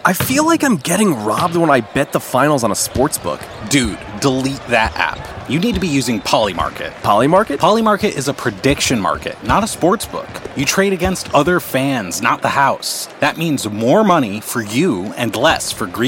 I feel like I'm getting robbed when I bet the finals on a sportsbook. Dude, delete that app. You need to be using Polymarket. Polymarket? Polymarket is a prediction market, not a sports book. You trade against other fans, not the house. That means more money for you and less for greedy